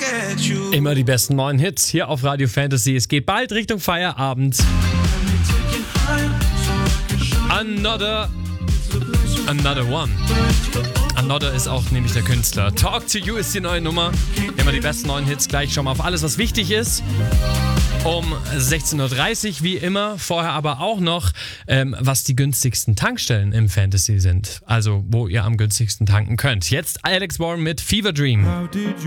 Immer die besten neuen Hits hier auf Radio Fantasy. Es geht bald Richtung Feierabend. Another One. Another ist auch nämlich der Künstler. Talk to You ist die neue Nummer. Immer die besten neuen Hits. Gleich schon mal auf alles, was wichtig ist. Um 16.30 Uhr wie immer. Vorher aber auch noch, was die günstigsten Tankstellen im Fantasy sind. Also, wo ihr am günstigsten tanken könnt. Jetzt Alex Warren mit Fever Dream.